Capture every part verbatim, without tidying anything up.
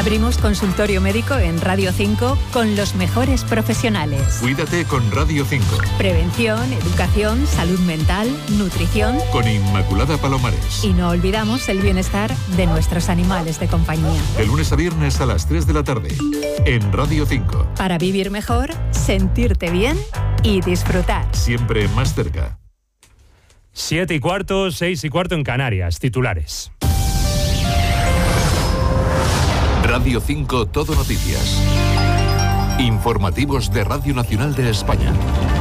Abrimos consultorio médico en Radio cinco con los mejores profesionales. Cuídate con Radio cinco. Prevención, educación, salud mental, nutrición. Con Inmaculada Palomares. Y no olvidamos el bienestar de nuestros animales de compañía. De lunes a viernes a las tres de la tarde. En Radio cinco. Para vivir mejor, sentirte bien y disfrutar. Siempre más cerca. Siete y cuarto, seis y cuarto en Canarias. Titulares. Radio cinco Todo Noticias. Informativos de Radio Nacional de España.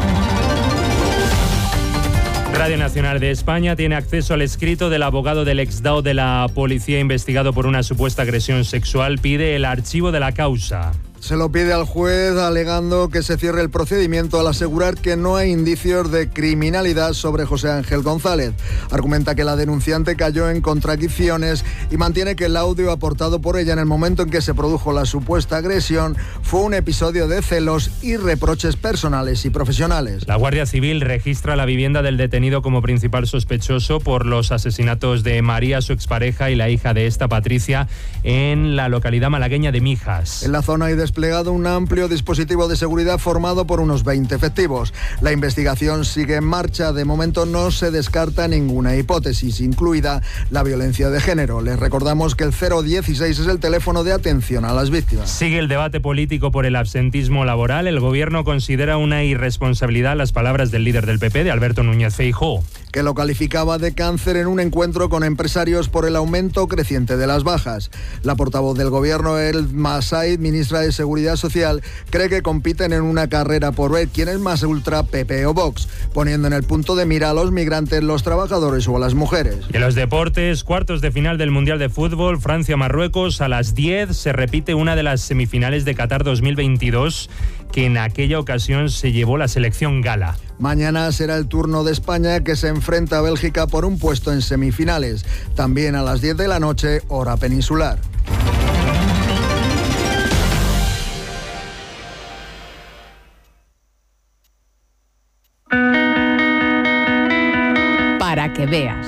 Radio Nacional de España tiene acceso al escrito del abogado del exdao de la policía investigado por una supuesta agresión sexual. Pide el archivo de la causa. Se lo pide al juez alegando que se cierre el procedimiento al asegurar que no hay indicios de criminalidad sobre José Ángel González. Argumenta que la denunciante cayó en contradicciones y mantiene que el audio aportado por ella en el momento en que se produjo la supuesta agresión fue un episodio de celos y reproches personales y profesionales. La Guardia Civil registra la vivienda del detenido como principal sospechoso por los asesinatos de María, su expareja, y la hija de esta, Patricia, en la localidad malagueña de Mijas. En la zona hay desplegado un amplio dispositivo de seguridad formado por unos veinte efectivos. La investigación sigue en marcha. De momento no se descarta ninguna hipótesis, incluida la violencia de género. Les recordamos que el cero dieciséis es el teléfono de atención a las víctimas. Sigue el debate político por el absentismo laboral. El gobierno considera una irresponsabilidad las palabras del líder del P P, de Alberto Núñez Feijóo, que lo calificaba de cáncer en un encuentro con empresarios por el aumento creciente de las bajas. La portavoz del gobierno, El Masaid, ministra de Seguridad Social, cree que compiten en una carrera por ver quién es más ultra, P P o Vox, poniendo en el punto de mira a los migrantes, los trabajadores o a las mujeres. Y en los deportes, cuartos de final del Mundial de Fútbol, Francia-Marruecos, a las diez se repite una de las semifinales de Qatar dos mil veintidós, que en aquella ocasión se llevó la selección gala. Mañana será el turno de España, que se enfrenta a Bélgica por un puesto en semifinales. También a las diez de la noche, hora peninsular. Para que veas.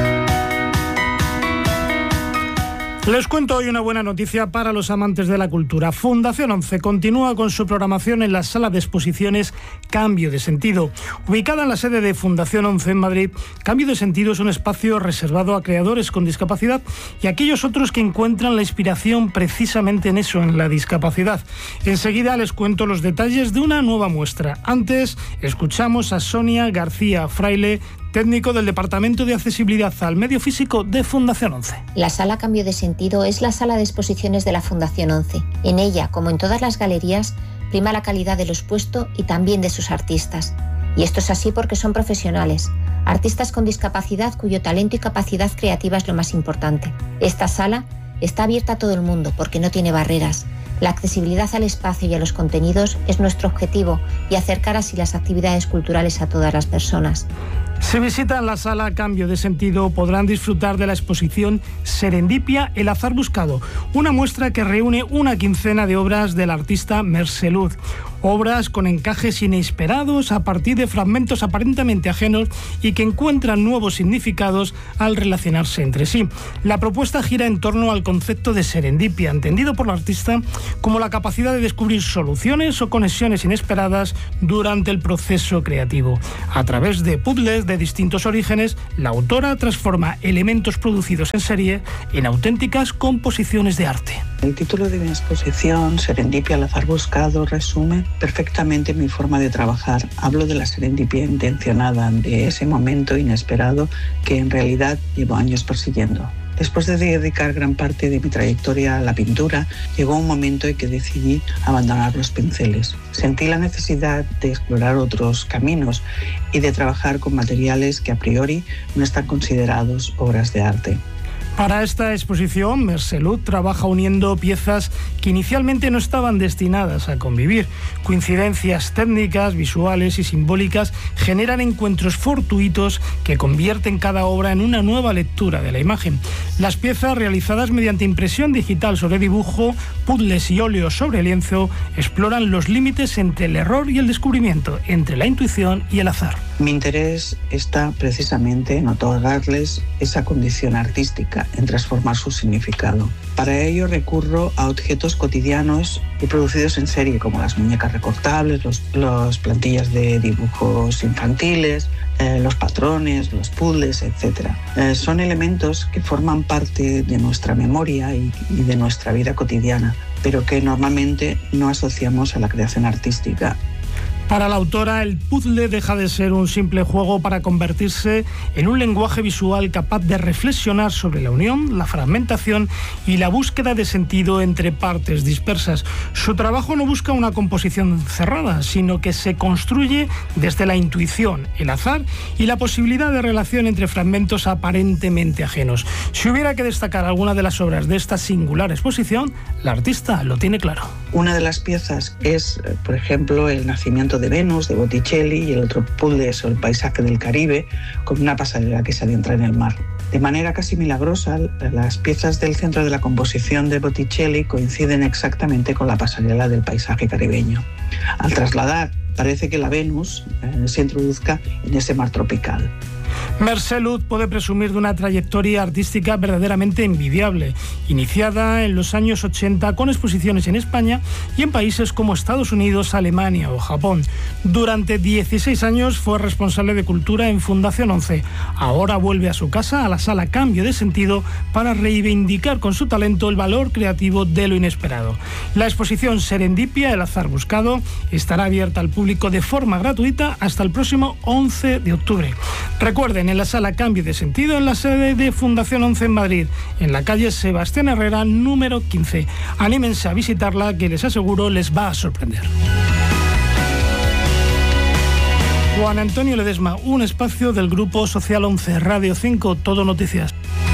Les cuento hoy una buena noticia para los amantes de la cultura. Fundación once continúa con su programación en la sala de exposiciones Cambio de Sentido. Ubicada en la sede de Fundación once en Madrid, Cambio de Sentido es un espacio reservado a creadores con discapacidad y a aquellos otros que encuentran la inspiración precisamente en eso, en la discapacidad. Enseguida les cuento los detalles de una nueva muestra. Antes, escuchamos a Sonia García Fraile, técnico del Departamento de Accesibilidad al Medio Físico de Fundación once. La sala Cambio de Sentido es la sala de exposiciones de la Fundación once. En ella, como en todas las galerías, prima la calidad de lo expuesto y también de sus artistas. Y esto es así porque son profesionales, artistas con discapacidad cuyo talento y capacidad creativa es lo más importante. Esta sala está abierta a todo el mundo porque no tiene barreras. La accesibilidad al espacio y a los contenidos es nuestro objetivo y acercar así las actividades culturales a todas las personas. Si visitan la sala Cambio de Sentido podrán disfrutar de la exposición Serendipia, el azar buscado, una muestra que reúne una quincena de obras del artista Mercelud. Obras con encajes inesperados a partir de fragmentos aparentemente ajenos y que encuentran nuevos significados al relacionarse entre sí. La propuesta gira en torno al concepto de serendipia, entendido por la artista como la capacidad de descubrir soluciones o conexiones inesperadas durante el proceso creativo. A través de puzzles de distintos orígenes, la autora transforma elementos producidos en serie en auténticas composiciones de arte. El título de mi exposición, Serendipia, el azar buscado, resume perfectamente mi forma de trabajar. Hablo de la serendipia intencionada, de ese momento inesperado que en realidad llevo años persiguiendo. Después de dedicar gran parte de mi trayectoria a la pintura, llegó un momento en que decidí abandonar los pinceles. Sentí la necesidad de explorar otros caminos y de trabajar con materiales que a priori no están considerados obras de arte. Para esta exposición, Mercelud trabaja uniendo piezas que inicialmente no estaban destinadas a convivir. Coincidencias técnicas, visuales y simbólicas generan encuentros fortuitos que convierten cada obra en una nueva lectura de la imagen. Las piezas, realizadas mediante impresión digital sobre dibujo, puzzles y óleos sobre lienzo, exploran los límites entre el error y el descubrimiento, entre la intuición y el azar. Mi interés está precisamente en otorgarles esa condición artística, en transformar su significado. Para ello recurro a objetos cotidianos y producidos en serie, como las muñecas recortables, los, las plantillas de dibujos infantiles, eh, los patrones, los puzzles, etcétera. Eh, son elementos que forman parte de nuestra memoria y, y de nuestra vida cotidiana, pero que normalmente no asociamos a la creación artística. Para la autora, el puzzle deja de ser un simple juego para convertirse en un lenguaje visual capaz de reflexionar sobre la unión, la fragmentación y la búsqueda de sentido entre partes dispersas. Su trabajo no busca una composición cerrada, sino que se construye desde la intuición, el azar y la posibilidad de relación entre fragmentos aparentemente ajenos. Si hubiera que destacar alguna de las obras de esta singular exposición, la artista lo tiene claro. Una de las piezas es, por ejemplo, el nacimiento de Venus, de Botticelli, y el otro puzzle es el paisaje del Caribe, con una pasarela que se adentra en el mar. De manera casi milagrosa, las piezas del centro de la composición de Botticelli coinciden exactamente con la pasarela del paisaje caribeño. Al trasladar, parece que la Venus eh, se introduzca en ese mar tropical. Mercé-Luz puede presumir de una trayectoria artística verdaderamente envidiable, iniciada en los años ochenta con exposiciones en España y en países como Estados Unidos, Alemania o Japón. Durante dieciséis años fue responsable de cultura en Fundación once. Ahora vuelve a su casa, a la sala Cambio de Sentido, para reivindicar con su talento el valor creativo de lo inesperado. La exposición Serendipia, el azar buscado, estará abierta al público de forma gratuita hasta el próximo once de octubre. Recuerden, en la sala Cambio de Sentido, en la sede de Fundación once en Madrid, en la calle Sebastián Herrera, número quince. Anímense a visitarla, que les aseguro les va a sorprender. Juan Antonio Ledesma, un espacio del Grupo Social once, Radio cinco, Todo Noticias.